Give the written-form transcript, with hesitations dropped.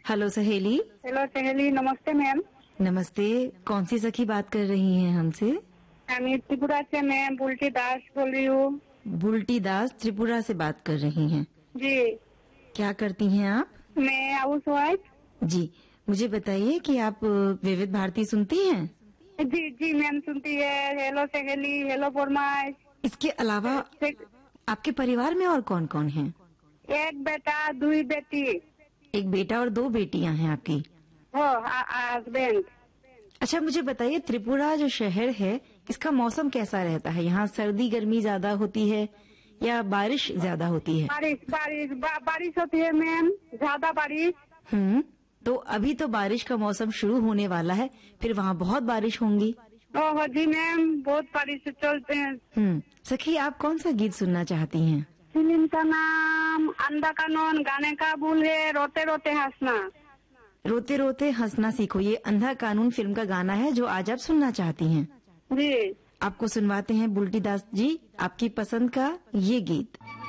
Hello सहेली। Hello सहेली, नमस्ते मैम। नमस्ते, कौन सी सखी बात कर रही हैं हमसे? मैं त्रिपुरा से मैं बुल्टी दास बोल रही हूँ। बुल्टी दास त्रिपुरा से बात कर रही हैं। जी। क्या करती हैं आप? मैं हाउस वाइफ। जी, मुझे बताइए कि आप विविध भारती सुनती हैं? जी जी मैम, सुनती है। हेलो सहेली, हेलो फरमाइश। इसके अलावा आपके परिवार में और कौन कौन हैं? एक बेटा, दुई बेटी। एक बेटा और 2 बेटियां हैं आपकी। हो हस्बैंड। अच्छा, मुझे बताइए त्रिपुरा जो शहर है इसका मौसम कैसा रहता है? यहाँ सर्दी गर्मी ज्यादा होती है या बारिश ज्यादा होती है? बारिश होती है मैम, ज्यादा बारिश। तो अभी तो बारिश का मौसम शुरू होने वाला है, फिर वहाँ बहुत बारिश होंगी। ओह जी मैम, बहुत बारिश चलते हैं। सखी, आप कौन सा गीत सुनना चाहती हैं? फिल्म का नाम अंधा कानून, गाने का बोल है रोते रोते हंसना। रोते रोते हंसना सीखो, ये अंधा कानून फिल्म का गाना है जो आज आप सुनना चाहती हैं। जी। आपको सुनवाते हैं बुल्टी दास जी आपकी पसंद का ये गीत।